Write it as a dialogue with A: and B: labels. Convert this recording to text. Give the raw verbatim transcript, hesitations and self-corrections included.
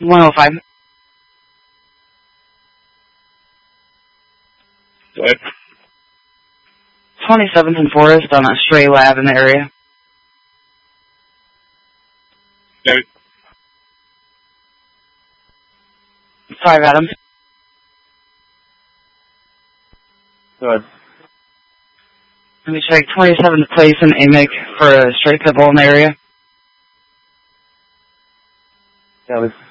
A: one oh five.
B: Go ahead.
A: twenty-seventh and Forest on a stray lab in the area.
B: David.
A: five Adams.
B: Go ahead.
A: Let me check twenty-seventh place in A M I C for a stray pit bull in the area.
B: David.